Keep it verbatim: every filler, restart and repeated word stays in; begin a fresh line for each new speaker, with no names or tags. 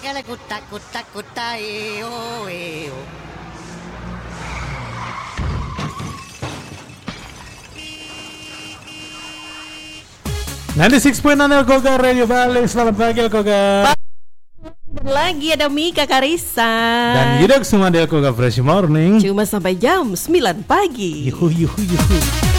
kala kuta kuta kuta eo eo.
sembilan puluh enam point enam Alkoga Radio Bali. Selamat pagi Alkoga.
Dan lagi ada Mika Karisa
dan Yudok semua di Alkoga Fresh Morning.
Cuma sampai jam sembilan pagi.
Yuhu yuhu yuhu.